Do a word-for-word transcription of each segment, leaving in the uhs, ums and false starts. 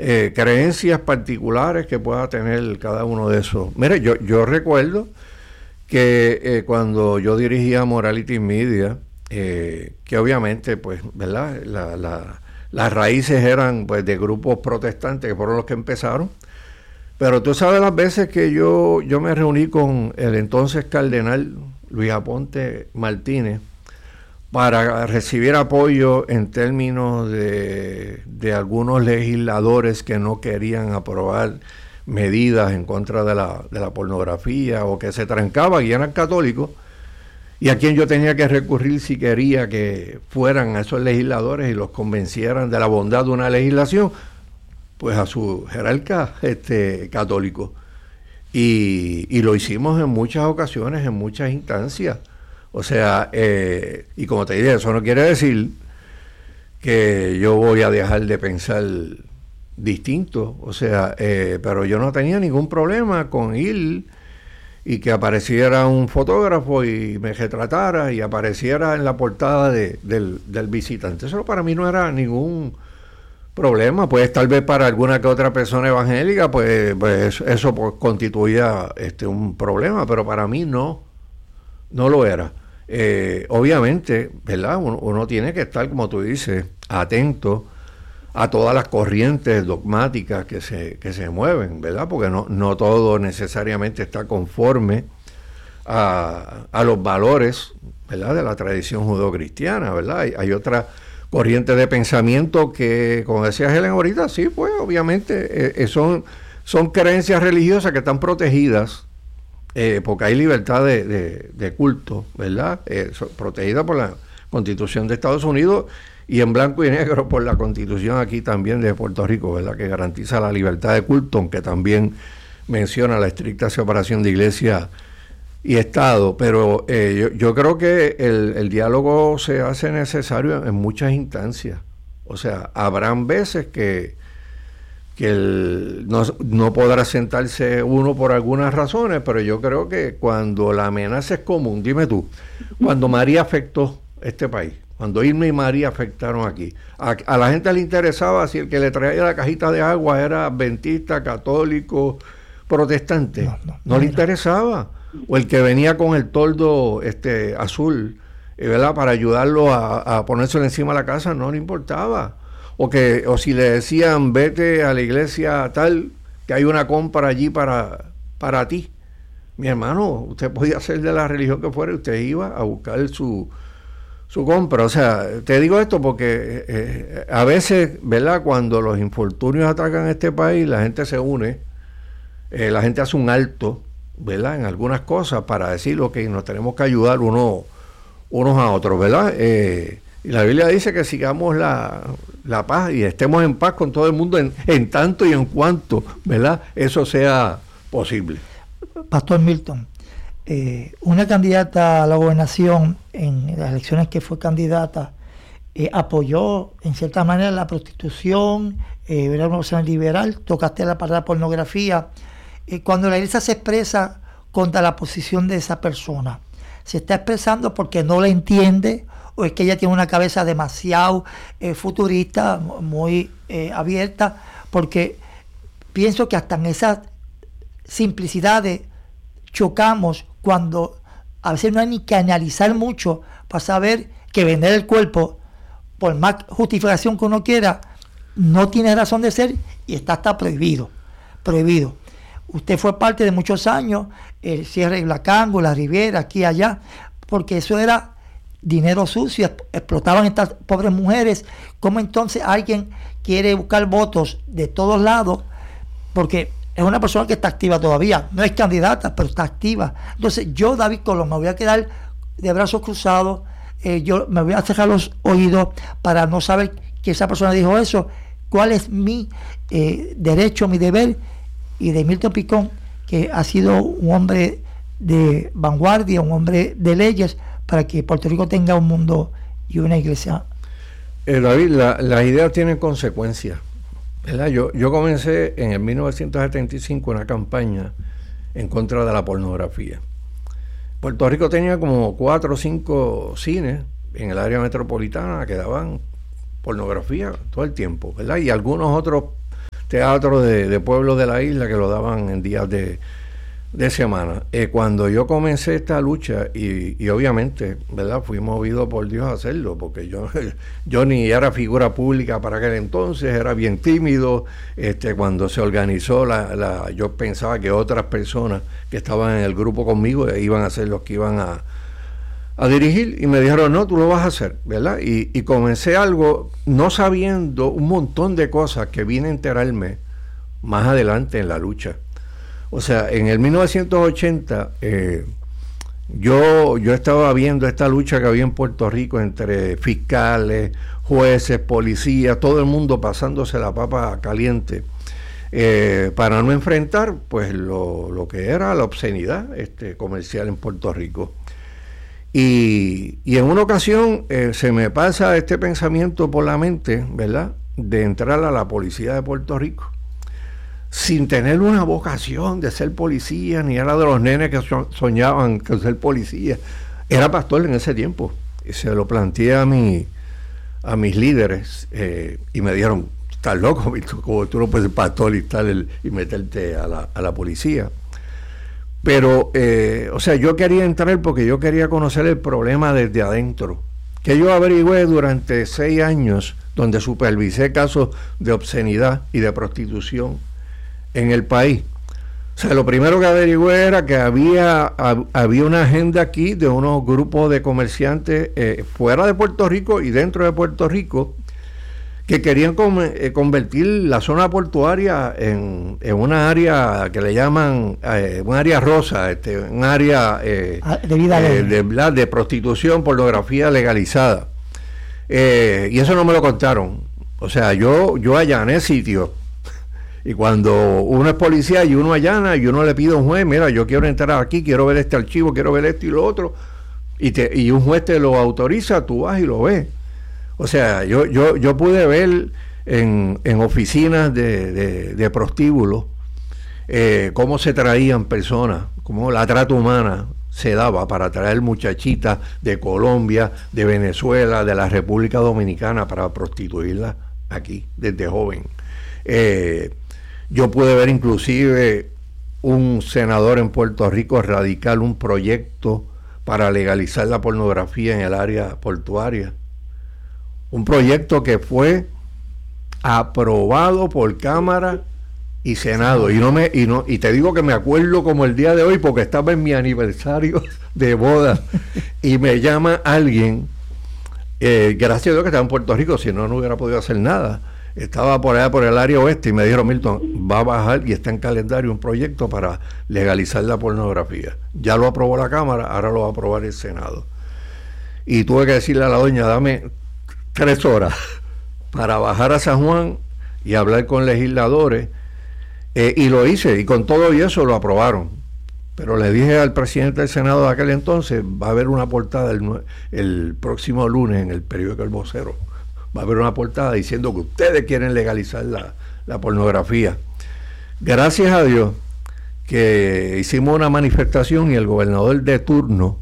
eh, creencias particulares que pueda tener cada uno de esos. Mire, yo, yo recuerdo que eh, cuando yo dirigía Morality Media, eh, que obviamente, pues, ¿verdad? La, la, las raíces eran, pues, de grupos protestantes que fueron los que empezaron. Pero tú sabes las veces que yo, yo me reuní con el entonces cardenal Luis Aponte Martínez para recibir apoyo en términos de, de algunos legisladores que no querían aprobar medidas en contra de la, de la pornografía o que se trancaban y eran católicos, y a quien yo tenía que recurrir si quería que fueran a esos legisladores y los convencieran de la bondad de una legislación, pues a su jerarca este, católico. Y, y lo hicimos en muchas ocasiones, en muchas instancias. O sea, eh, y como te dije, eso no quiere decir que yo voy a dejar de pensar distinto. O sea, eh, pero yo no tenía ningún problema con ir y que apareciera un fotógrafo y me retratara y apareciera en la portada de, del, del visitante. Eso para mí no era ningún problema. Pues tal vez para alguna que otra persona evangélica, pues, pues eso pues, constituía este, un problema, pero para mí no, no lo era. Eh, obviamente, ¿verdad? Uno, uno tiene que estar, como tú dices, atento a todas las corrientes dogmáticas que se, que se mueven, ¿verdad? Porque no, no todo necesariamente está conforme a, a los valores, ¿verdad? De la tradición judeocristiana, ¿verdad? Hay, hay otras corrientes de pensamiento que, como decía Helen ahorita, sí, pues obviamente eh, son, son creencias religiosas que están protegidas, eh, porque hay libertad de, de, de culto, ¿verdad? Eh, protegida por la Constitución de Estados Unidos y en blanco y negro por la Constitución aquí también de Puerto Rico, ¿verdad? Que garantiza la libertad de culto, aunque también menciona la estricta separación de iglesia y Estado. Pero eh, yo, yo creo que el, el diálogo se hace necesario en muchas instancias. O sea, habrán veces que que el, no, no podrá sentarse uno por algunas razones, pero yo creo que cuando la amenaza es común, dime tú, cuando María afectó este país, cuando Irma y María afectaron aquí, a, a la gente le interesaba si el que le traía la cajita de agua era adventista, católico, protestante, no, no, no le interesaba, o el que venía con el toldo este azul, ¿verdad? Para ayudarlo a, a ponérselo encima de la casa, no le importaba. O que o si le decían vete a la iglesia tal, que hay una compra allí para, para ti. Mi hermano, usted podía ser de la religión que fuera y usted iba a buscar su, su compra. O sea, te digo esto porque eh, a veces, ¿verdad? Cuando los infortunios atacan a este país, la gente se une, eh, la gente hace un alto, ¿verdad? En algunas cosas para decir, ok, nos tenemos que ayudar uno, unos a otros, ¿verdad? Eh, y la Biblia dice que sigamos la, la paz y estemos en paz con todo el mundo en, en tanto y en cuanto, ¿verdad? Eso sea posible. Pastor Milton, eh, una candidata a la gobernación en las elecciones que fue candidata eh, apoyó en cierta manera la prostitución, eh, era una opción liberal, tocaste la palabra pornografía. Eh, cuando la iglesia se expresa contra la posición de esa persona, se está expresando porque no la entiende, o es que ella tiene una cabeza demasiado eh, futurista, muy eh, abierta, porque pienso que hasta en esas simplicidades chocamos cuando a veces no hay ni que analizar mucho para saber que vender el cuerpo, por más justificación que uno quiera, no tiene razón de ser y está hasta prohibido, prohibido. Usted fue parte de muchos años, el cierre de Blacango, la Riviera, aquí y allá, porque eso era dinero sucio, explotaban estas pobres mujeres. ¿Cómo entonces alguien quiere buscar votos de todos lados? Porque es una persona que está activa todavía, no es candidata, pero está activa. Entonces yo, David Colón, me voy a quedar de brazos cruzados, eh, yo me voy a cerrar los oídos para no saber que esa persona dijo eso. ¿Cuál es mi eh, derecho, mi deber? Y de Milton Picón, que ha sido un hombre de vanguardia, un hombre de leyes, para que Puerto Rico tenga un mundo y una iglesia. Eh, David, la, las ideas tienen consecuencias, ¿verdad? Yo, yo comencé en el mil novecientos setenta y cinco una campaña en contra de la pornografía. Puerto Rico tenía como cuatro o cinco cines en el área metropolitana que daban pornografía todo el tiempo, ¿verdad? Y algunos otros teatro de, de pueblos de la isla que lo daban en días de, de semana. Eh, cuando yo comencé esta lucha, y, y obviamente, ¿verdad? Fui movido por Dios a hacerlo, porque yo, yo ni era figura pública para aquel entonces, era bien tímido. Este, cuando se organizó, la, la, yo pensaba que otras personas que estaban en el grupo conmigo iban a ser los que iban a, a dirigir, y me dijeron, no, tú lo vas a hacer, ¿verdad? Y, y comencé algo no sabiendo un montón de cosas que vine a enterarme más adelante en la lucha. O sea, en el mil novecientos ochenta eh, yo, yo estaba viendo esta lucha que había en Puerto Rico entre fiscales, jueces, policías, todo el mundo pasándose la papa caliente eh, para no enfrentar pues lo, lo que era la obscenidad este, comercial en Puerto Rico. Y, y en una ocasión eh, se me pasa este pensamiento por la mente, ¿verdad?, de entrar a la policía de Puerto Rico, sin tener una vocación de ser policía, ni era de los nenes que so- soñaban con ser policía. Era pastor en ese tiempo, y se lo planteé a, mi, a mis líderes, eh, y me dijeron, estás loco, como tú no puedes ser pastor y, estar el, y meterte a la, a la policía. Pero, eh, o sea, yo quería entrar porque yo quería conocer el problema desde adentro, que yo averigüé durante seis años, donde supervisé casos de obscenidad y de prostitución en el país. O sea, lo primero que averigüé era que había, hab, había una agenda aquí de unos grupos de comerciantes eh, fuera de Puerto Rico y dentro de Puerto Rico, que querían com, eh, convertir la zona portuaria en, en una área que le llaman eh, un área rosa, este, un área eh, de, vida eh, de, de, de prostitución, pornografía legalizada. Eh, y eso no me lo contaron. O sea, yo, yo allané sitios. Y cuando uno es policía y uno allana y uno le pide a un juez, mira, yo quiero entrar aquí, quiero ver este archivo, quiero ver esto y lo otro, y, te, y un juez te lo autoriza, tú vas y lo ves. O sea, yo yo yo pude ver en, en oficinas de, de, de prostíbulos eh, cómo se traían personas, cómo la trata humana se daba para traer muchachitas de Colombia, de Venezuela, de la República Dominicana para prostituirlas aquí desde joven. Eh, yo pude ver inclusive un senador en Puerto Rico radical un proyecto para legalizar la pornografía en el área portuaria. Un proyecto que fue aprobado por Cámara y Senado. Y no me y no y te digo que me acuerdo como el día de hoy porque estaba en mi aniversario de boda y me llama alguien, eh, gracias a Dios que estaba en Puerto Rico, si no, no hubiera podido hacer nada. Estaba por allá por el área oeste y me dijeron, Milton, va a bajar y está en calendario un proyecto para legalizar la pornografía. Ya lo aprobó la Cámara, ahora lo va a aprobar el Senado. Y tuve que decirle a la doña, dame tres horas para bajar a San Juan y hablar con legisladores, eh, y lo hice, y con todo y eso lo aprobaron. Pero le dije al presidente del Senado de aquel entonces, va a haber una portada el, el próximo lunes en el periódico El Vocero, va a haber una portada diciendo que ustedes quieren legalizar la, la pornografía. Gracias a Dios que hicimos una manifestación y el gobernador de turno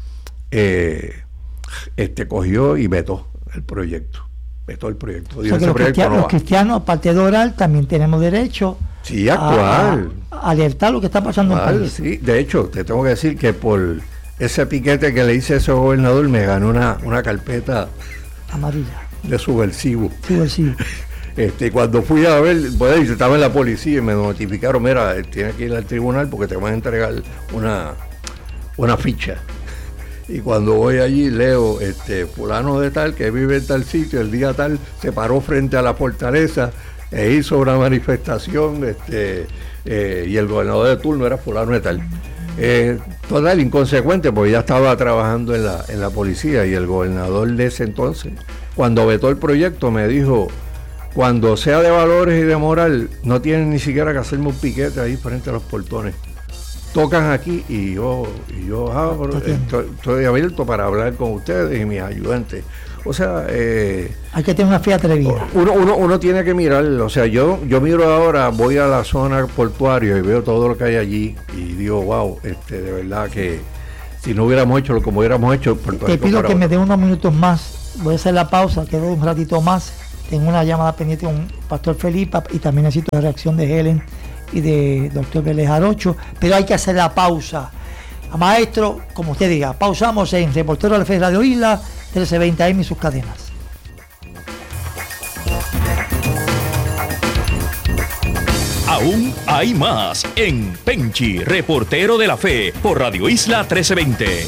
eh, este, cogió y vetó el proyecto. Vetó el proyecto. O sea que los, proyecto cristianos, no los cristianos, aparte de orar, también tenemos derecho sí, a actuar. A, a alertar lo que está pasando actuar, en el país. Sí. De hecho, te tengo que decir que por ese piquete que le hice a ese gobernador me ganó una, una carpeta amarilla de subversivo. Subversivo. Este, cuando fui a ver, pues, estaba en la policía y me notificaron, mira, tienes que ir al tribunal porque te van a entregar una, una ficha. Y cuando voy allí leo, este, fulano de tal que vive en tal sitio, el día tal se paró frente a la fortaleza e hizo una manifestación, este, eh, y el gobernador de turno era fulano de tal. Eh, total, inconsecuente, porque ya estaba trabajando en la, en la policía, y el gobernador de ese entonces, cuando vetó el proyecto, me dijo, cuando sea de valores y de moral, no tienen ni siquiera que hacerme un piquete ahí frente a los portones. Tocan aquí y yo, y yo ah, estoy, estoy abierto para hablar con ustedes y mis ayudantes. O sea, eh, hay que tener una fe atrevida. Uno, uno, uno tiene que mirar, o sea, yo, yo miro ahora, voy a la zona portuaria y veo todo lo que hay allí y digo, wow, este, de verdad que si no hubiéramos hecho lo como hubiéramos hecho, Puerto Te Rico pido que ahora. me dé unos minutos más, voy a hacer la pausa, quedo un ratito más. tengo una llamada pendiente con Pastor Felipe y también necesito la reacción de Helen y de doctor Vélez Jarocho, pero hay que hacer la pausa. Maestro, como usted diga, pausamos en Reportero de la Fe Radio Isla, trece veinte A M y sus cadenas. Aún hay más en Penchi, Reportero de la Fe, por Radio Isla trece veinte.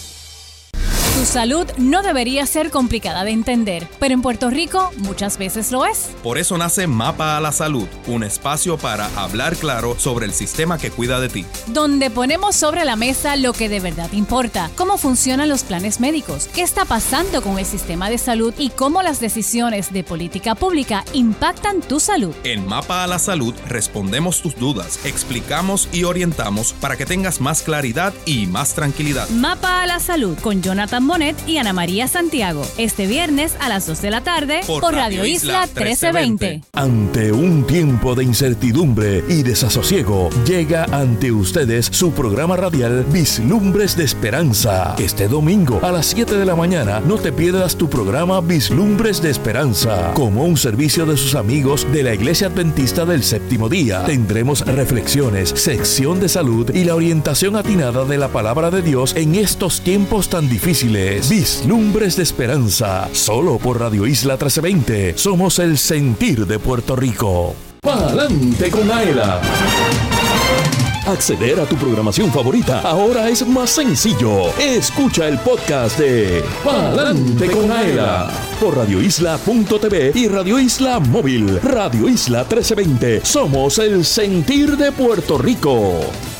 Tu salud no debería ser complicada de entender, pero en Puerto Rico muchas veces lo es. Por eso nace Mapa a la Salud, un espacio para hablar claro sobre el sistema que cuida de ti. Donde ponemos sobre la mesa lo que de verdad importa, cómo funcionan los planes médicos, qué está pasando con el sistema de salud y cómo las decisiones de política pública impactan tu salud. En Mapa a la Salud respondemos tus dudas, explicamos y orientamos para que tengas más claridad y más tranquilidad. Mapa a la Salud con Jonathan Monet y Ana María Santiago. Este viernes a las dos de la tarde por, por Radio Isla trece veinte. Ante un tiempo de incertidumbre y desasosiego, llega ante ustedes su programa radial Vislumbres de Esperanza. Este domingo a las siete de la mañana no te pierdas tu programa Vislumbres de Esperanza. Como un servicio de sus amigos de la Iglesia Adventista del Séptimo Día, tendremos reflexiones, sección de salud y la orientación atinada de la palabra de Dios en estos tiempos tan difíciles. Vislumbres de Esperanza, solo por Radio Isla trece veinte. Somos el sentir de Puerto Rico. ¡Pa'lante con Aela! Acceder a tu programación favorita ahora es más sencillo. Escucha el podcast de Pa'lante con Aela por radio isla punto t v y Radio Isla Móvil. Radio Isla trece veinte. Somos el sentir de Puerto Rico.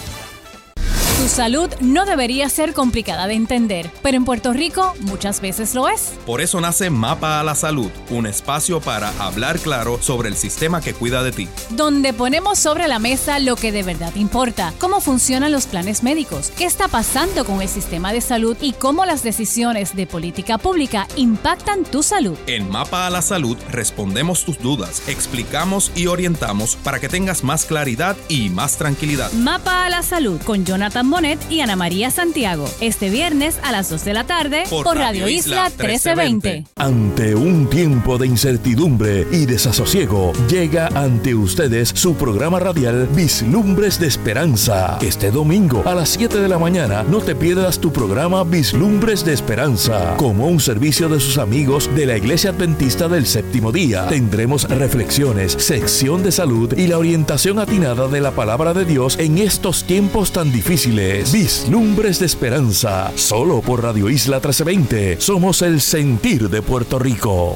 Tu salud no debería ser complicada de entender, pero en Puerto Rico muchas veces lo es. Por eso nace Mapa a la Salud, un espacio para hablar claro sobre el sistema que cuida de ti. Donde ponemos sobre la mesa lo que de verdad importa, cómo funcionan los planes médicos, qué está pasando con el sistema de salud y cómo las decisiones de política pública impactan tu salud. En Mapa a la Salud respondemos tus dudas, explicamos y orientamos para que tengas más claridad y más tranquilidad. Mapa a la Salud con Jonathan Monet y Ana María Santiago. Este viernes a las dos de la tarde por, por Radio Isla trece veinte. Ante un tiempo de incertidumbre y desasosiego, llega ante ustedes su programa radial Vislumbres de Esperanza. Este domingo a las siete de la mañana no te pierdas tu programa Vislumbres de Esperanza. Como un servicio de sus amigos de la Iglesia Adventista del Séptimo Día, tendremos reflexiones, sección de salud y la orientación atinada de la palabra de Dios en estos tiempos tan difíciles. Vislumbres de Esperanza, solo por Radio Isla trece veinte. Somos el sentir de Puerto Rico.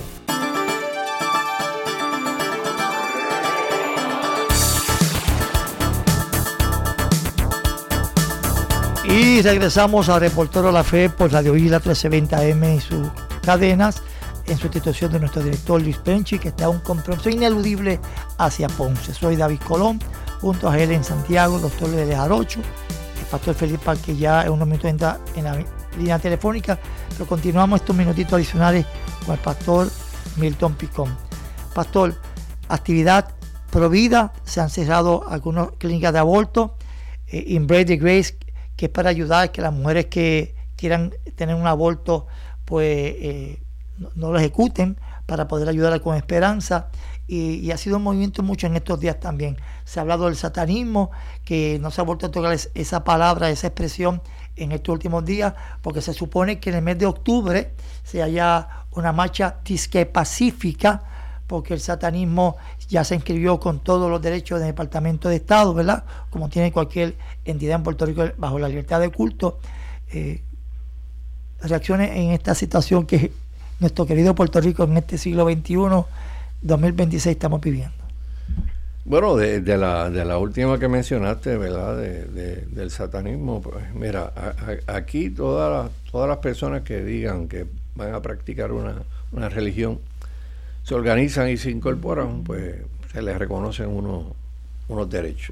Y regresamos a Reportero de la Fe por Radio Isla trece veinte A M y sus cadenas, en sustitución de nuestro director Luis Penchi, que está en un compromiso ineludible hacia Ponce. Soy David Colón, junto a Helen Santiago, doctor Vélez Jarocho, Pastor Felipe, que ya en unos minutos entra en la línea telefónica, pero continuamos estos minutitos adicionales con el pastor Milton Picón. Pastor, actividad Provida, se han cerrado algunas clínicas de aborto, eh, Embrace the Grace, que es para ayudar a que las mujeres que quieran tener un aborto, pues eh, no, no lo ejecuten, para poder ayudar con esperanza. Y, y ha sido un movimiento mucho en estos días también. Se ha hablado del satanismo, que no se ha vuelto a tocar esa palabra, esa expresión en estos últimos días, porque se supone que en el mes de octubre se haya una marcha disque pacífica, porque el satanismo ya se inscribió con todos los derechos del Departamento de Estado, ¿verdad? Como tiene cualquier entidad en Puerto Rico bajo la libertad de culto. Eh, reacciones en esta situación que nuestro querido Puerto Rico en este siglo veintiuno, dos mil veintiséis estamos viviendo. Bueno, de, de, la, de la última que mencionaste, ¿verdad? De, de, del satanismo, pues mira, a, a, aquí todas las, todas las personas que digan que van a practicar una, una religión, se organizan y se incorporan, pues se les reconocen unos, unos derechos.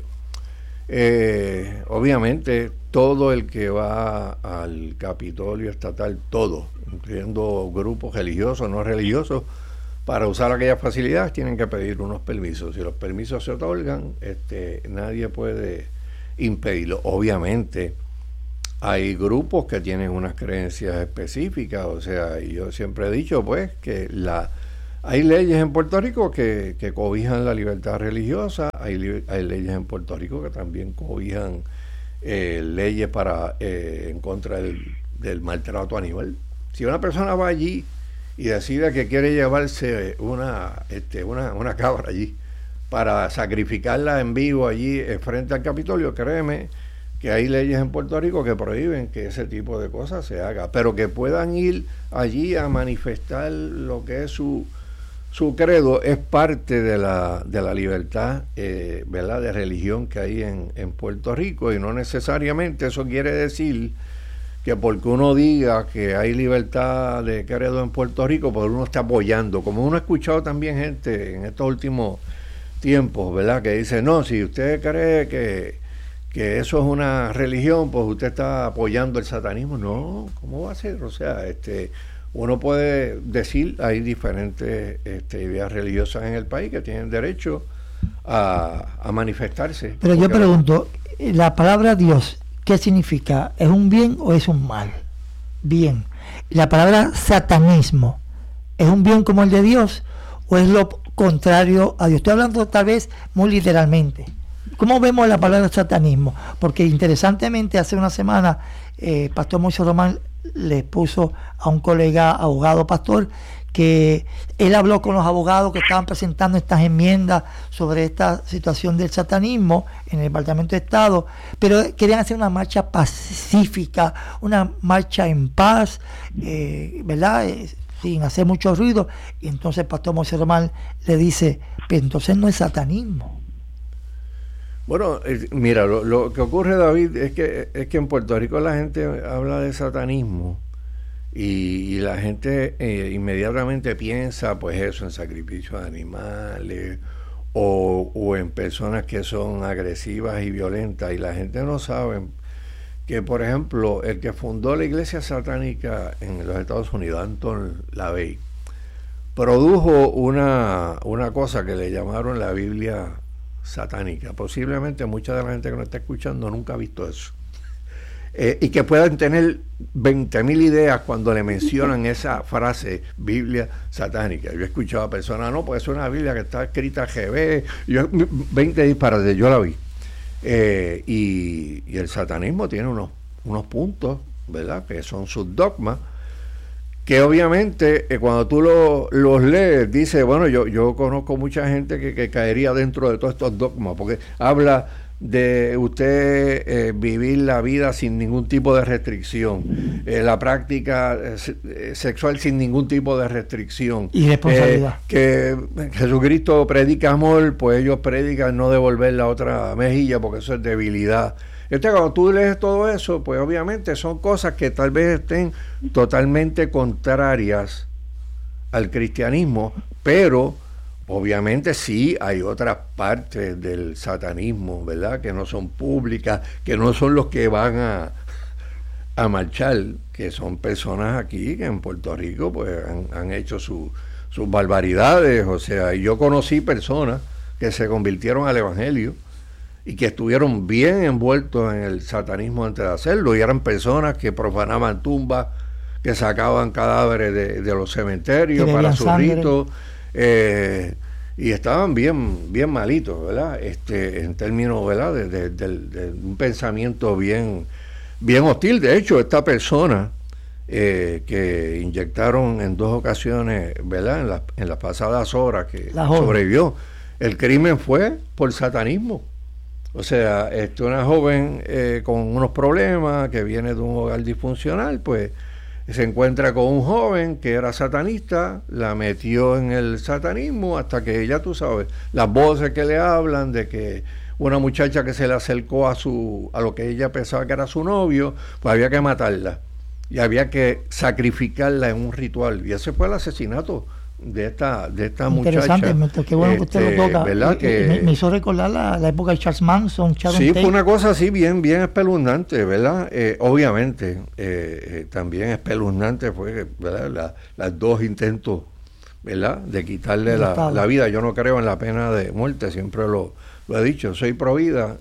Eh, obviamente, todo el que va al Capitolio Estatal, todo, incluyendo grupos religiosos, no religiosos, para usar aquellas facilidades tienen que pedir unos permisos. Si los permisos se otorgan, este, nadie puede impedirlo. Obviamente, hay grupos que tienen unas creencias específicas, o sea, y yo siempre he dicho, pues, que la hay leyes en Puerto Rico que, que cobijan la libertad religiosa, hay, li- hay leyes en Puerto Rico que también cobijan eh, leyes para eh, en contra del, del maltrato animal. Si una persona va allí y decide que quiere llevarse una, este, una, una cabra allí para sacrificarla en vivo allí eh, frente al Capitolio, créeme que hay leyes en Puerto Rico que prohíben que ese tipo de cosas se haga, pero que puedan ir allí a manifestar lo que es su su credo es parte de la de la libertad eh, ¿verdad? De religión que hay en, en Puerto Rico, y no necesariamente eso quiere decir que porque uno diga que hay libertad de credo en Puerto Rico, pues uno está apoyando, como uno ha escuchado también gente en estos últimos tiempos, ¿verdad? Que dice, no, si usted cree que, que eso es una religión, pues usted está apoyando el satanismo. No, ¿cómo va a ser? O sea, este uno puede decir, hay diferentes este, ideas religiosas en el país que tienen derecho a, a manifestarse. Pero yo pregunto, la palabra Dios, ¿qué significa? ¿Es un bien o es un mal? Bien. La palabra satanismo, ¿es un bien como el de Dios o es lo contrario a Dios? Estoy hablando tal vez muy literalmente. ¿Cómo vemos la palabra satanismo? Porque interesantemente hace una semana eh, Pastor Moisés Román le puso a un colega abogado pastor que él habló con los abogados que estaban presentando estas enmiendas sobre esta situación del satanismo en el Departamento de Estado, pero querían hacer una marcha pacífica, una marcha en paz, eh, ¿verdad? Eh, sin hacer mucho ruido. Y entonces el pastor Moisés Román le dice, pero entonces no es satanismo. Bueno, eh, mira, lo, lo que ocurre, David, es que es que en Puerto Rico la gente habla de satanismo y, y la gente eh, inmediatamente piensa, pues eso, en sacrificios de animales o, o en personas que son agresivas y violentas, y la gente no sabe que, por ejemplo, el que fundó la iglesia satánica en los Estados Unidos, Anton LaVey, produjo una, una cosa que le llamaron la Biblia satánica. Posiblemente mucha de la gente que nos está escuchando nunca ha visto eso. Eh, y que puedan tener veinte mil ideas cuando le mencionan esa frase, Biblia satánica. Yo he escuchado a personas, no, pues es una Biblia que está escrita G B, yo, veinte disparates, yo la vi. Eh, y, y el satanismo tiene unos, unos puntos, ¿verdad?, que son sus dogmas, que obviamente eh, cuando tú lo, los lees, dice, bueno, yo, yo conozco mucha gente que, que caería dentro de todos estos dogmas, porque habla de usted eh, vivir la vida sin ningún tipo de restricción, eh, la práctica eh, sexual sin ningún tipo de restricción, y responsabilidad. Eh, que Jesucristo predica amor, pues ellos predican no devolver la otra mejilla, porque eso es debilidad. Entonces, cuando tú lees todo eso, pues obviamente son cosas que tal vez estén totalmente contrarias al cristianismo, pero obviamente sí hay otras partes del satanismo, ¿verdad?, que no son públicas, que no son los que van a, a marchar, que son personas aquí que en Puerto Rico pues han, han hecho su, sus barbaridades. O sea, yo conocí personas que se convirtieron al evangelio y que estuvieron bien envueltos en el satanismo antes de hacerlo, y eran personas que profanaban tumbas, que sacaban cadáveres de, de los cementerios para sus ritos, eh, y estaban bien bien malitos, ¿verdad?, este en términos, ¿verdad?, de, de, de, de un pensamiento bien bien hostil. De hecho, esta persona eh, que inyectaron en dos ocasiones, ¿verdad?, en, la, en las pasadas horas, que sobrevivió, el crimen fue por satanismo. O sea, este, una joven eh, con unos problemas, que viene de un hogar disfuncional, pues se encuentra con un joven que era satanista, la metió en el satanismo hasta que, ya tú sabes, las voces que le hablan de que una muchacha que se le acercó a su a lo que ella pensaba que era su novio, pues había que matarla y había que sacrificarla en un ritual, y ese fue el asesinato de esta de esta Interesante, muchacha. qué bueno que usted este, lo toca. ¿verdad? Que, me, me hizo recordar la, la época de Charles Manson, Sharon sí, Tate. fue una cosa así bien bien espeluznante, ¿verdad? Eh, obviamente, eh, eh, también espeluznante fue, ¿verdad?, la, las dos intentos, ¿verdad?, de quitarle la, la vida. Yo no creo en la pena de muerte, siempre lo, lo he dicho, soy pro vida,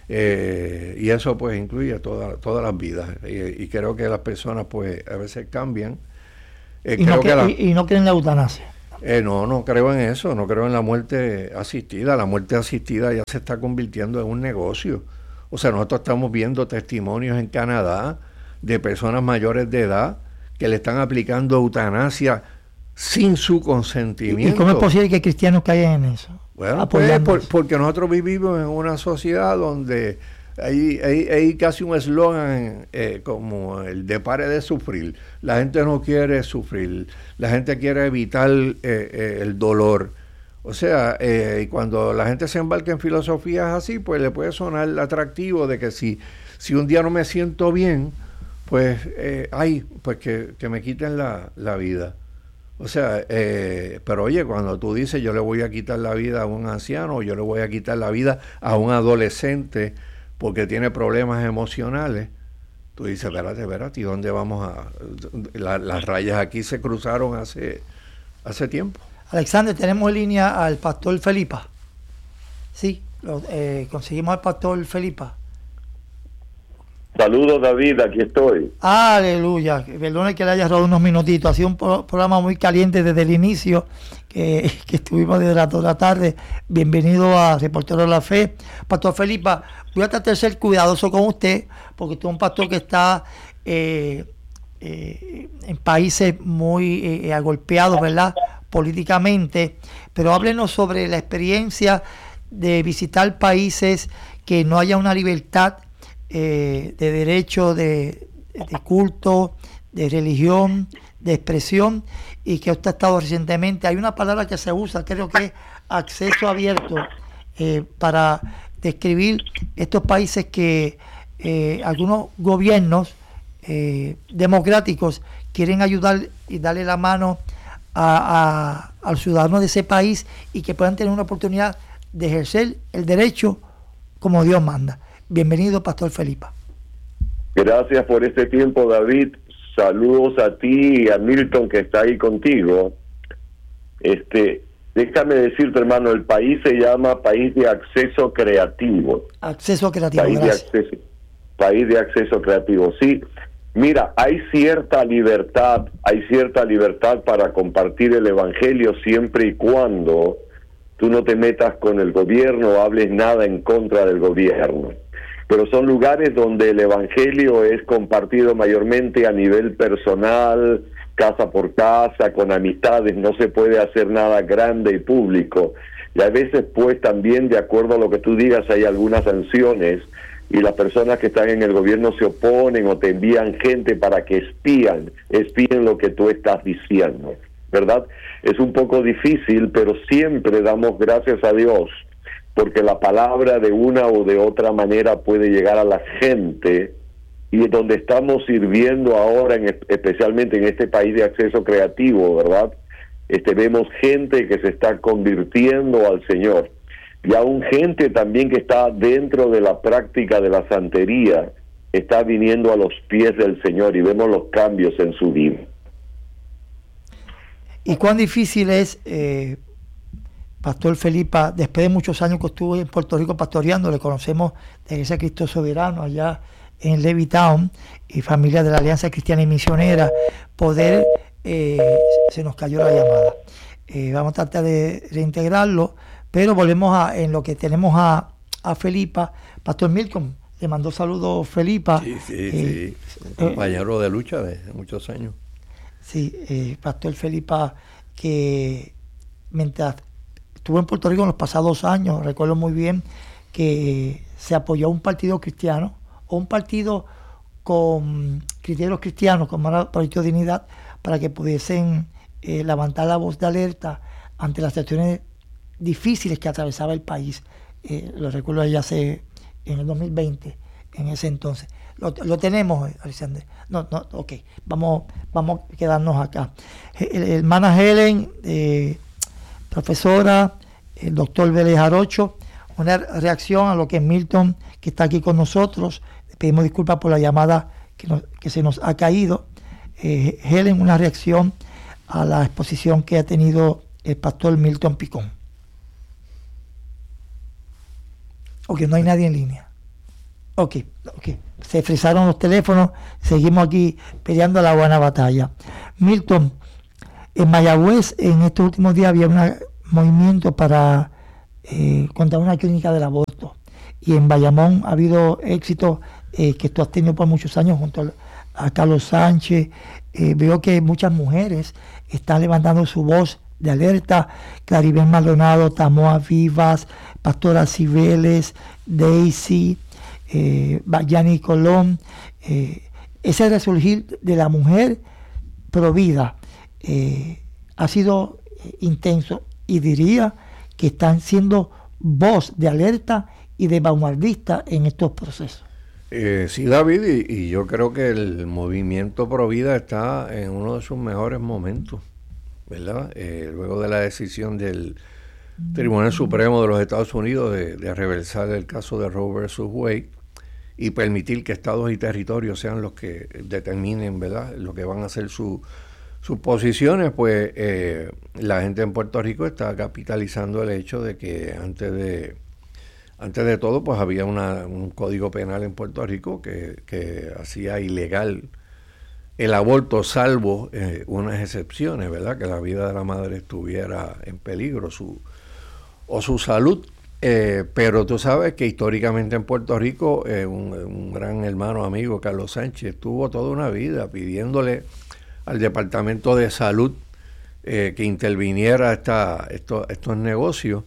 eh, y eso pues incluye toda, todas las vidas, y, y creo que las personas pues a veces cambian. Eh, y, creo no que la, y, y no creen en la eutanasia. Eh, no, no creo en eso, no creo en la muerte asistida. La muerte asistida ya se está convirtiendo en un negocio. O sea, nosotros estamos viendo testimonios en Canadá de personas mayores de edad que le están aplicando eutanasia sin su consentimiento. ¿Y cómo es posible que cristianos caigan en eso? Bueno, pues por, porque nosotros vivimos en una sociedad donde hay, hay, hay casi un eslogan eh, como el de pare de sufrir. La gente no quiere sufrir, la gente quiere evitar eh, eh, el dolor. O sea, eh, cuando la gente se embarca en filosofías así, pues le puede sonar atractivo de que si, si un día no me siento bien, pues, eh, ay, pues que, que me quiten la, la vida. O sea, eh, pero oye, cuando tú dices yo le voy a quitar la vida a un anciano, o yo le voy a quitar la vida a un adolescente porque tiene problemas emocionales, tú dices, espérate, espérate, ¿y dónde vamos a...? La, las rayas aquí se cruzaron hace, hace tiempo. Alexander, tenemos en línea al pastor Felipa. Sí, lo, eh, conseguimos al pastor Felipa. Saludos, David, aquí estoy. Aleluya, perdone que le haya robado unos minutitos, ha sido un pro- programa muy caliente desde el inicio, que, que estuvimos desde las dos de la tarde. Bienvenido a Reportero de la Fe. Pastor Felipa, voy a tratar de ser cuidadoso con usted, porque usted es un pastor que está eh, eh, en países muy eh, agolpeados, ¿verdad?, políticamente, pero háblenos sobre la experiencia de visitar países que no haya una libertad Eh, de derecho de, de culto, de religión, de expresión, y que usted ha estado recientemente. Hay una palabra que se usa, creo que es acceso abierto, eh, para describir estos países que eh, algunos gobiernos eh, democráticos quieren ayudar y darle la mano a, a, al ciudadano de ese país y que puedan tener una oportunidad de ejercer el derecho como Dios manda. Bienvenido, Pastor Felipa. Gracias por este tiempo, David. Saludos a ti y a Milton, que está ahí contigo. Este, déjame decirte, hermano, el país se llama País de Acceso Creativo. Acceso Creativo, país gracias. de acceso, País de Acceso Creativo, sí. Mira, hay cierta libertad, hay cierta libertad para compartir el Evangelio siempre y cuando tú no te metas con el gobierno o hables nada en contra del gobierno. Pero son lugares donde el Evangelio es compartido mayormente a nivel personal, casa por casa, con amistades, no se puede hacer nada grande y público. Y a veces, pues, también, de acuerdo a lo que tú digas, hay algunas sanciones, y las personas que están en el gobierno se oponen o te envían gente para que espían, espíen lo que tú estás diciendo, ¿verdad? Es un poco difícil, pero siempre damos gracias a Dios, porque la palabra de una o de otra manera puede llegar a la gente, y donde estamos sirviendo ahora, en, especialmente en este país de acceso creativo, ¿verdad? Este, vemos gente que se está convirtiendo al Señor, y aún gente también que está dentro de la práctica de la santería, está viniendo a los pies del Señor, y vemos los cambios en su vida. ¿Y cuán difícil es, eh, Pastor Felipa, después de muchos años que estuve en Puerto Rico pastoreando, le conocemos de Iglesia Cristo Soberano allá en Levittown, y familia de la Alianza Cristiana y Misionera, poder, eh, se nos cayó la llamada. Eh, vamos a tratar de reintegrarlo, pero volvemos a, en lo que tenemos a, a Felipa. Pastor Milton, le mandó saludos Felipa. Sí, sí, eh, sí, un compañero eh, de lucha de muchos años. Sí, eh, Pastor Felipa, que mientras estuvo en Puerto Rico en los pasados años, recuerdo muy bien que se apoyó a un partido cristiano, o un partido con criterios cristianos, como era el Proyecto Dignidad, para que pudiesen eh, levantar la voz de alerta ante las situaciones difíciles que atravesaba el país. Eh, lo recuerdo ya hace, en el dos mil veinte, en ese entonces. Lo, lo tenemos, Alexander. No, no, ok, vamos, vamos a quedarnos acá. El, el hermana Helen, eh, profesora, el doctor Vélez Jarocho, una reacción a lo que Milton, que está aquí con nosotros. Le pedimos disculpas por la llamada que, nos, que se nos ha caído. Eh, Helen, una reacción a la exposición que ha tenido el pastor Milton Picón. Ok, no hay nadie en línea. Ok, ok. Se frisaron los teléfonos, seguimos aquí peleando la buena batalla. Milton, En Mayagüez, en estos últimos días, había un movimiento para eh, contra una clínica del aborto. Y en Bayamón ha habido éxito eh, que tú has tenido por muchos años junto a, a Carlos Sánchez. Eh, veo que muchas mujeres están levantando su voz de alerta. Claribel Maldonado, Tamoa Vivas, Pastora Cibeles, Daisy, eh, Bayani Colón. Eh, ese resurgir de la mujer provida eh, ha sido eh, intenso, y diría que están siendo voz de alerta y de vanguardista en estos procesos. Eh, sí, David, y, y yo creo que el movimiento Provida está en uno de sus mejores momentos, ¿verdad? Eh, luego de la decisión del Tribunal Supremo de los Estados Unidos de, de reversar el caso de Roe versus Wade y permitir que estados y territorios sean los que determinen, ¿verdad?, lo que van a ser su, sus posiciones, pues eh, la gente en Puerto Rico está capitalizando el hecho de que antes de antes de todo, pues había una, un código penal en Puerto Rico que, que hacía ilegal el aborto, salvo eh, unas excepciones, ¿verdad?, que la vida de la madre estuviera en peligro, su o su salud. Eh, pero tú sabes que históricamente en Puerto Rico eh, un, un gran hermano amigo, Carlos Sánchez, tuvo toda una vida pidiéndole al Departamento de Salud eh, que interviniera esta, esto, estos negocios,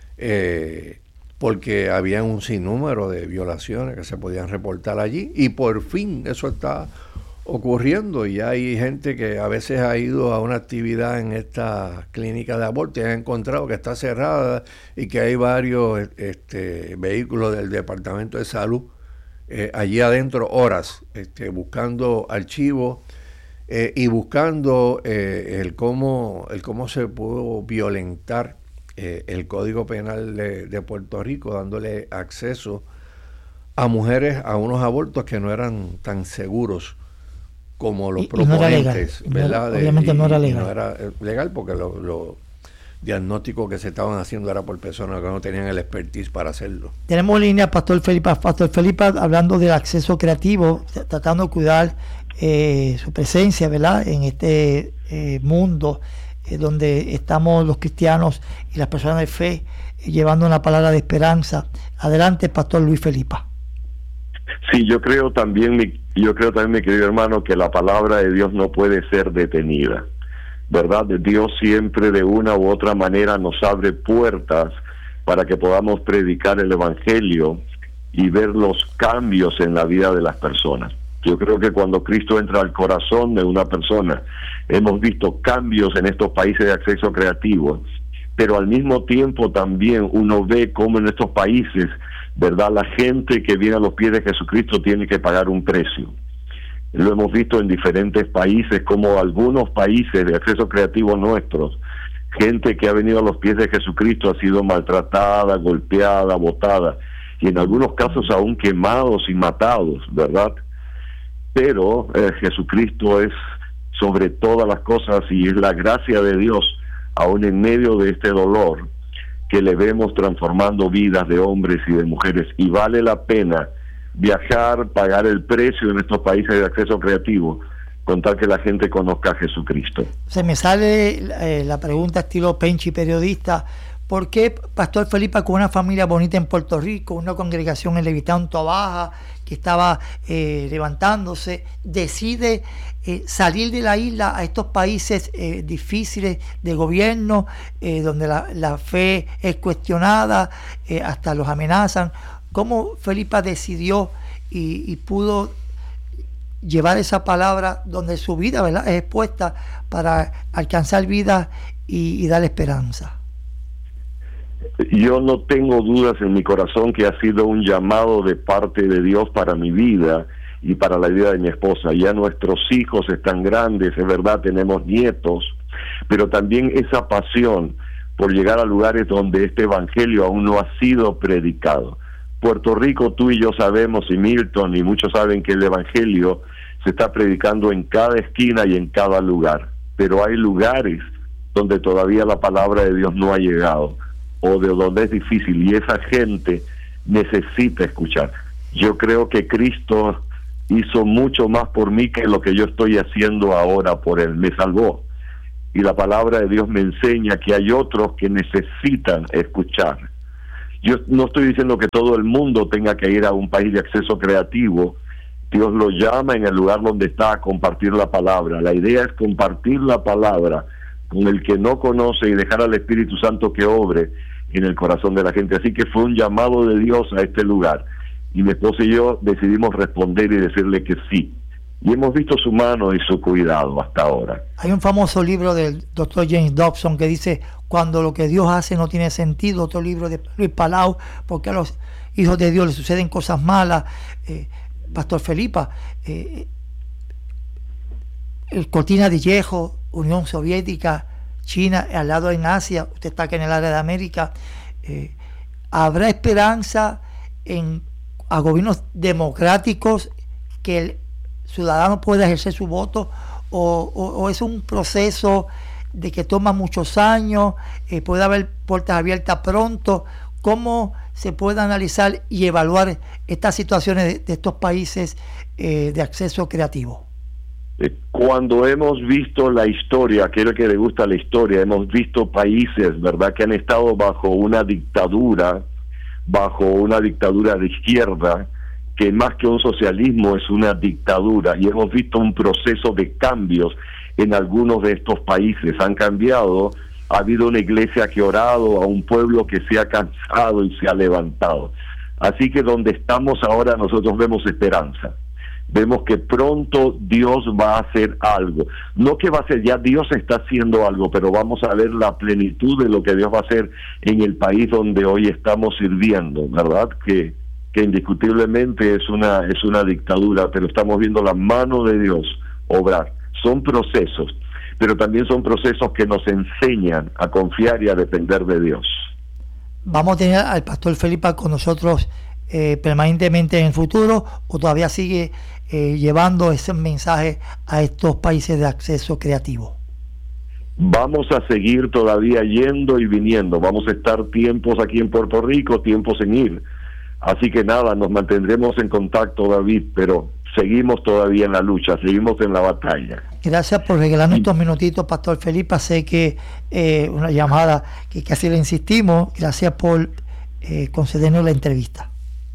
eh, porque había un sinnúmero de violaciones que se podían reportar allí, y por fin eso está ocurriendo, y hay gente que a veces ha ido a una actividad en esta clínica de aborto y ha encontrado que está cerrada y que hay varios este, vehículos del Departamento de Salud eh, allí adentro horas este, buscando archivos eh, y buscando eh, el cómo el cómo se pudo violentar eh, el Código Penal de, de Puerto Rico, dándole acceso a mujeres a unos abortos que no eran tan seguros como los y, proponentes, y no ¿verdad? No era, obviamente de, no era y, legal. Y no era legal porque los lo diagnósticos que se estaban haciendo era por personas que no tenían el expertise para hacerlo. Tenemos en línea a Pastor Felipe. Pastor Felipe, hablando del acceso creativo, tratando de cuidar eh, su presencia, ¿verdad?, en este eh, mundo eh, donde estamos los cristianos y las personas de fe eh, llevando una palabra de esperanza. Adelante, Pastor Luis Felipe. Sí, yo creo también, mi, yo creo también, mi querido hermano, que la palabra de Dios no puede ser detenida, ¿verdad? Dios siempre de una u otra manera nos abre puertas para que podamos predicar el Evangelio y ver los cambios en la vida de las personas. Yo creo que cuando Cristo entra al corazón de una persona, hemos visto cambios en estos países de acceso creativo, pero al mismo tiempo también uno ve cómo en estos países, ¿verdad?, la gente que viene a los pies de Jesucristo tiene que pagar un precio. Lo hemos visto en diferentes países, como algunos países de acceso creativo nuestros, gente que ha venido a los pies de Jesucristo ha sido maltratada, golpeada, botada, y en algunos casos aún quemados y matados, ¿verdad? Pero eh, Jesucristo es sobre todas las cosas, y es la gracia de Dios, aún en medio de este dolor, que le vemos transformando vidas de hombres y de mujeres, y vale la pena viajar, pagar el precio en estos países de acceso creativo, con tal que la gente conozca a Jesucristo. Se me sale eh, la pregunta estilo Penchi periodista: ¿por qué Pastor Felipe, con una familia bonita en Puerto Rico, una congregación en Levittown, Tobaja, que estaba eh, levantándose, decide eh, salir de la isla a estos países eh, difíciles de gobierno, eh, donde la, la fe es cuestionada, eh, hasta los amenazan? ¿Cómo Felipe decidió y, y pudo llevar esa palabra donde su vida, ¿verdad?, es expuesta para alcanzar vida y, y dar esperanza? Yo no tengo dudas en mi corazón que ha sido un llamado de parte de Dios para mi vida y para la vida de mi esposa. Ya nuestros hijos están grandes, es verdad, tenemos nietos, pero también esa pasión por llegar a lugares donde este evangelio aún no ha sido predicado. Puerto Rico, tú y yo sabemos, y Milton y muchos saben, que el evangelio se está predicando en cada esquina y en cada lugar, pero hay lugares donde todavía la palabra de Dios no ha llegado, o de donde es difícil, y esa gente necesita escuchar. Yo creo que Cristo hizo mucho más por mí que lo que yo estoy haciendo ahora por él. Me salvó, y la palabra de Dios me enseña que hay otros que necesitan escuchar. Yo no estoy diciendo que todo el mundo tenga que ir a un país de acceso creativo. Dios lo llama en el lugar donde está a compartir la palabra. La idea es compartir la palabra con el que no conoce y dejar al Espíritu Santo que obre en el corazón de la gente. Así que fue un llamado de Dios a este lugar. Y mi esposa y yo decidimos responder y decirle que sí. Y hemos visto su mano y su cuidado hasta ahora. Hay un famoso libro del doctor James Dobson que dice: cuando lo que Dios hace no tiene sentido. Otro libro de Luis Palau, porque a los hijos de Dios les suceden cosas malas. Eh, Pastor Felipa, eh, el cortina de hierro, Unión Soviética, China, al lado en Asia, usted está aquí en el área de América. Eh, ¿Habrá esperanza en a gobiernos democráticos que el ciudadano pueda ejercer su voto, o, o, o es un proceso de que toma muchos años, eh, puede haber puertas abiertas pronto? ¿Cómo se puede analizar y evaluar estas situaciones de, de estos países eh, de acceso creativo? Cuando hemos visto la historia, aquel que le gusta la historia, hemos visto países, ¿verdad?, que han estado bajo una dictadura, bajo una dictadura de izquierda, que más que un socialismo es una dictadura, y hemos visto un proceso de cambios en algunos de estos países. Han cambiado, ha habido una iglesia que ha orado, a un pueblo que se ha cansado y se ha levantado. Así que donde estamos ahora nosotros vemos esperanza. Vemos que pronto Dios va a hacer algo. No que va a ser, ya Dios está haciendo algo, pero vamos a ver la plenitud de lo que Dios va a hacer en el país donde hoy estamos sirviendo, ¿verdad? Que, que indiscutiblemente es una, es una dictadura, pero estamos viendo la mano de Dios obrar. Son procesos, pero también son procesos que nos enseñan a confiar y a depender de Dios. ¿Vamos a tener al pastor Felipa con nosotros eh, permanentemente en el futuro, o todavía sigue eh, llevando ese mensaje a estos países de acceso creativo? Vamos a seguir todavía yendo y viniendo. Vamos a estar tiempos aquí en Puerto Rico, tiempos en ir. Así que nada, nos mantendremos en contacto, David, pero seguimos todavía en la lucha, seguimos en la batalla. Gracias por regalarnos estos minutitos, Pastor Felipa. Sé que eh, una llamada que casi le insistimos. Gracias por eh, concedernos la entrevista.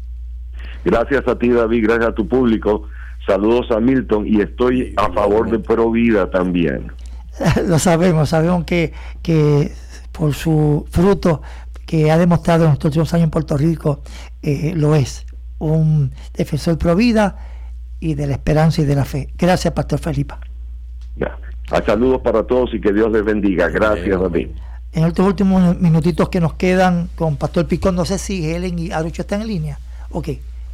Gracias a ti, David, gracias a tu público. Saludos a Milton, y estoy a favor de Provida también. Lo sabemos, sabemos que, que por su fruto que ha demostrado en estos últimos años en Puerto Rico, eh, lo es, un defensor Provida y de la esperanza y de la fe. Gracias, Pastor Felipa. Ya. A saludos para todos y que Dios les bendiga. Gracias, David. En estos últimos minutitos que nos quedan con Pastor Picón, no sé si Helen y Arocho están en línea. Ok.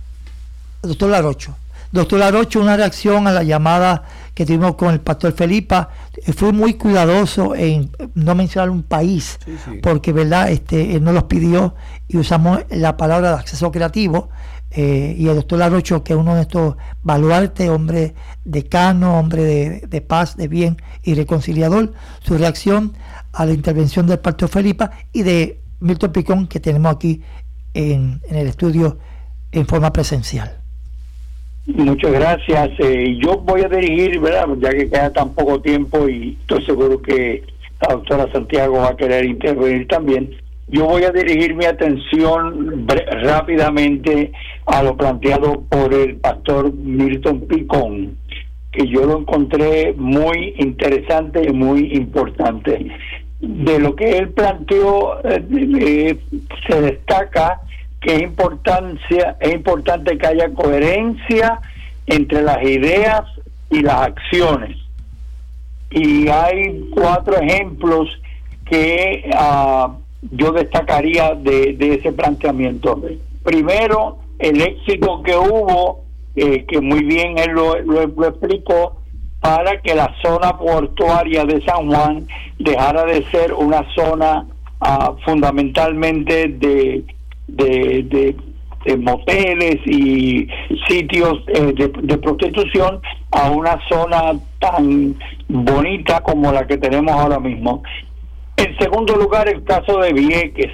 Doctor Larocho. Doctor Larocho, una reacción a la llamada que tuvimos con el Pastor Felipa. Fue muy cuidadoso en no mencionar un país, sí, sí. porque verdad este él nos los pidió y usamos la palabra de acceso creativo. Eh, y el doctor Larocho, que es uno de estos baluartes, hombre decano, hombre de, de paz, de bien y reconciliador, su reacción a la intervención del Pastor Felipa y de Milton Picón, que tenemos aquí en, en el estudio en forma presencial. Muchas gracias. Eh, yo voy a dirigir, ¿verdad?, ya que queda tan poco tiempo y estoy seguro que la doctora Santiago va a querer intervenir también. Yo voy a dirigir mi atención rápidamente a lo planteado por el pastor Milton Picón, que yo lo encontré muy interesante y muy importante. De lo que él planteó, eh, eh, se destaca que es importancia, es importante que haya coherencia entre las ideas y las acciones. Y hay cuatro ejemplos que uh, yo destacaría de, de ese planteamiento. Primero, el éxito que hubo, eh, que muy bien él lo, lo, lo explicó, para que la zona portuaria de San Juan dejara de ser una zona uh, fundamentalmente de De, de, de moteles y sitios eh, de, de prostitución, a una zona tan bonita como la que tenemos ahora mismo. En segundo lugar, el caso de Vieques.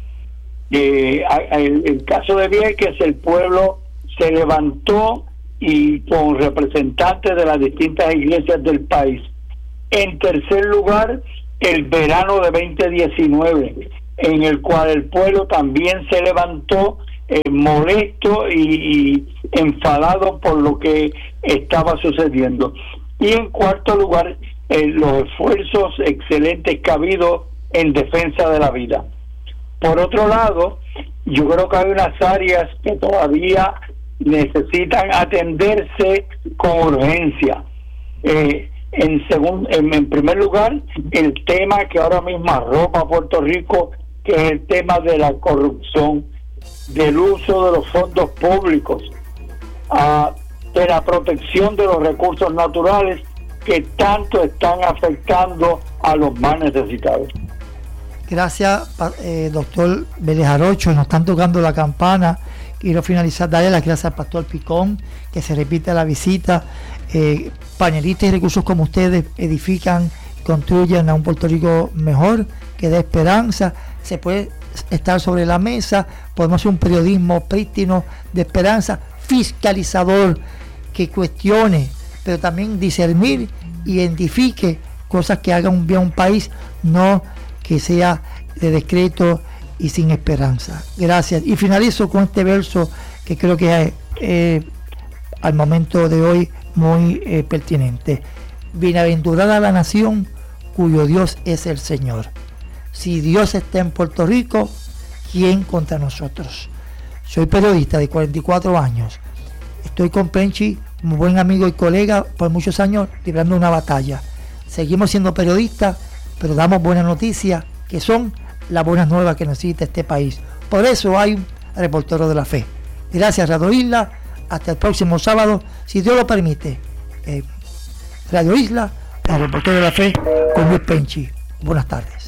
Eh, el, el caso de Vieques, el pueblo se levantó y con representantes de las distintas iglesias del país En tercer lugar, el verano de veinte diecinueve, en el cual el pueblo también se levantó eh, molesto y, y enfadado por lo que estaba sucediendo. Y en cuarto lugar, eh, los esfuerzos excelentes que ha habido en defensa de la vida. Por otro lado, yo creo que hay unas áreas que todavía necesitan atenderse con urgencia. Eh, en, segun, en, en primer lugar, el tema que ahora mismo arropa a Puerto Rico, que es el tema de la corrupción, del uso de los fondos públicos, uh, de la protección de los recursos naturales que tanto están afectando a los más necesitados. Gracias, eh, doctor Vélez Arocho. Nos están tocando la campana. Quiero finalizar, darle las gracias al pastor Picón, que se repite la visita. Eh, panelistas y recursos como ustedes edifican, construyen a un Puerto Rico mejor, que dé esperanza. Se puede estar sobre la mesa, podemos hacer un periodismo prístino de esperanza, fiscalizador, que cuestione, pero también discernir, identifique cosas que hagan un bien a un país, no que sea de decreto y sin esperanza. Gracias. Y finalizo con este verso que creo que es eh, al momento de hoy muy eh, pertinente. Bienaventurada la nación cuyo Dios es el Señor. Si Dios está en Puerto Rico, ¿quién contra nosotros? Soy periodista de cuarenta y cuatro años. Estoy con Penchi como buen amigo y colega por muchos años librando una batalla. Seguimos siendo periodistas, pero damos buenas noticias, que son las buenas nuevas que necesita este país. Por eso hay un reportero de la fe. Gracias, Radio Isla. Hasta el próximo sábado, si Dios lo permite. Eh, Radio Isla, el reportero de la fe con Luis Penchi. Buenas tardes.